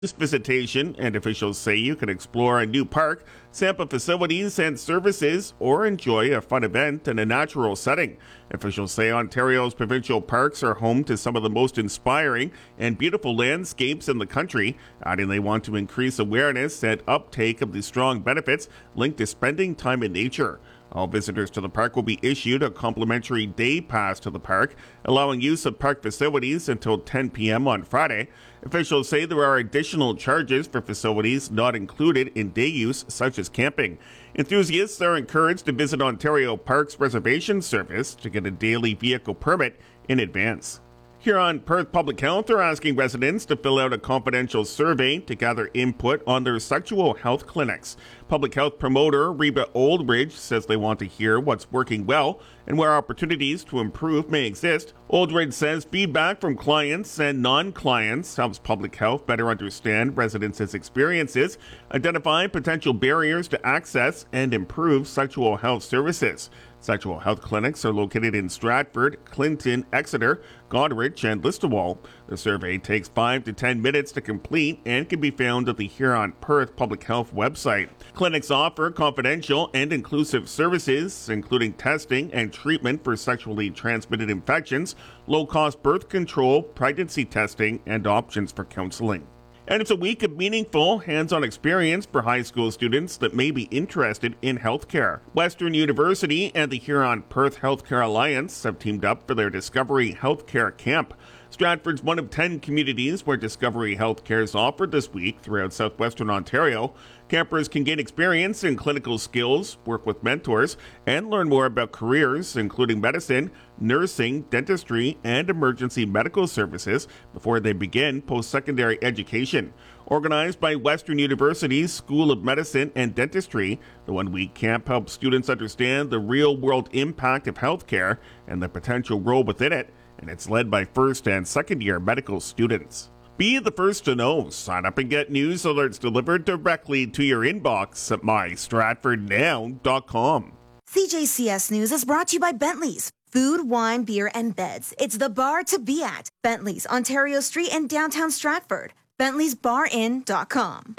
This visitation, and officials say you can explore a new park, sample facilities and services, or enjoy a fun event in a natural setting. Officials say Ontario's provincial parks are home to some of the most inspiring and beautiful landscapes in the country, adding they want to increase awareness and uptake of the strong benefits linked to spending time in nature. All visitors to the park will be issued a complimentary day pass to the park, allowing use of park facilities until 10 p.m. on Friday. Officials say there are additional charges for facilities not included in day use, such as camping. Enthusiasts are encouraged to visit Ontario Parks Reservation Service to get a daily vehicle permit in advance. Here on Perth Public Health are asking residents to fill out a confidential survey to gather input on their sexual health clinics. Public health promoter Reba Oldridge says they want to hear what's working well and where opportunities to improve may exist. Oldridge says feedback from clients and non-clients helps public health better understand residents' experiences, identify potential barriers to access, and improve sexual health services. Sexual health clinics are located in Stratford, Clinton, Exeter, Goderich, and Listowel. The survey takes 5 to 10 minutes to complete and can be found at the Huron Perth Public Health website. Clinics offer confidential and inclusive services, including testing and treatment for sexually transmitted infections, low-cost birth control, pregnancy testing, and options for counseling. And it's a week of meaningful, hands-on experience for high school students that may be interested in healthcare. Western University and the Huron Perth Healthcare Alliance have teamed up for their Discovery Healthcare Camp. Stratford's one of 10 communities where Discovery Healthcare is offered this week throughout southwestern Ontario. Campers can gain experience in clinical skills, work with mentors, and learn more about careers, including medicine, nursing, dentistry, and emergency medical services before they begin post-secondary education. Organized by Western University's School of Medicine and Dentistry, the one-week camp helps students understand the real-world impact of healthcare and the potential role within it, and it's led by first and second-year medical students. Be the first to know. Sign up and get news alerts delivered directly to your inbox at mystratfordnow.com. CJCS News is brought to you by Bentley's. Food, wine, beer, and beds. It's the bar to be at. Bentley's, Ontario Street in downtown Stratford. Bentley'sBarIn.com.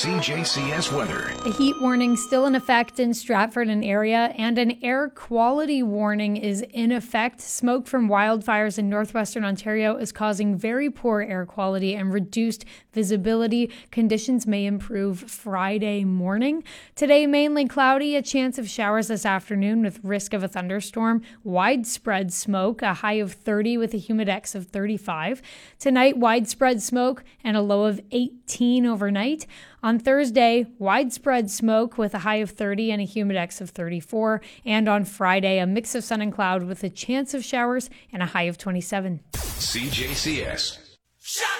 CJCS weather. A heat warning still in effect in Stratford and area, and an air quality warning is in effect. Smoke from wildfires in northwestern Ontario is causing very poor air quality and reduced visibility. Conditions may improve Friday morning. Today, mainly cloudy, a chance of showers this afternoon with risk of a thunderstorm. Widespread smoke, a high of 30 with a humidex of 35. Tonight, widespread smoke and a low of 18 overnight. On Thursday, widespread smoke with a high of 30 and a humidex of 34. And on Friday, a mix of sun and cloud with a chance of showers and a high of 27. CJCS.